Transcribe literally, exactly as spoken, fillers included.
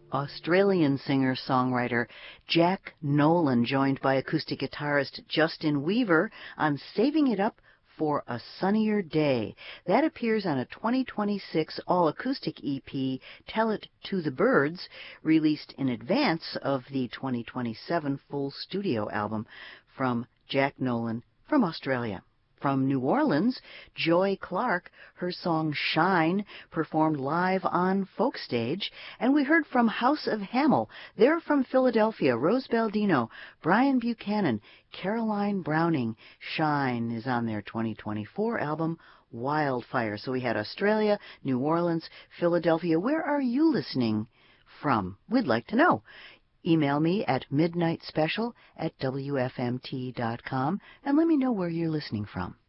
Australian singer-songwriter Jack Nolan, joined by acoustic guitarist Justin Weaver on Saving It Up for a Sunnier Day. That appears on a twenty twenty-six all-acoustic E P, Tell It to the Birds, released in advance of the twenty twenty-seven full studio album from Jack Nolan from Australia. From New Orleans, Joy Clark, her song Shine, performed live on Folk Stage. And we heard from House of Hamel. They're from Philadelphia. Rose Baldino, Brian Buchanan, Caroline Browning. Shine is on their twenty twenty-four album, Wildfire. So we had Australia, New Orleans, Philadelphia. Where are you listening from? We'd like to know. Email me at midnight special at w f m t dot com and let me know where you're listening from.